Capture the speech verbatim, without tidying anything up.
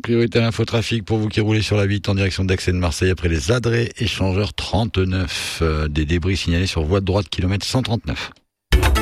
Priorité à l'infotrafic pour vous qui roulez sur la huit en direction d'Aix et de Marseille après les Adrets, échangeurs trente-neuf. Euh, des débris signalés sur voie de droite, kilomètre cent trente-neuf.